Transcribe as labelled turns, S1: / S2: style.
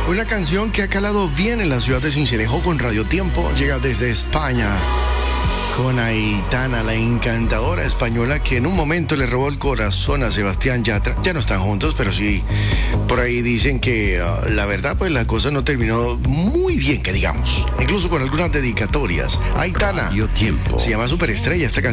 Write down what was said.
S1: Una canción que ha calado bien en la ciudad de Sincelejo con Radio Tiempo. Llega desde España con Aitana, la encantadora española que en un momento le robó el corazón a Sebastián Yatra. Ya no están juntos, pero sí, por ahí dicen que la verdad, pues la cosa no terminó muy bien, que digamos. Incluso con algunas dedicatorias. Aitana,
S2: Radio Tiempo.
S1: se llama Superestrella esta canción.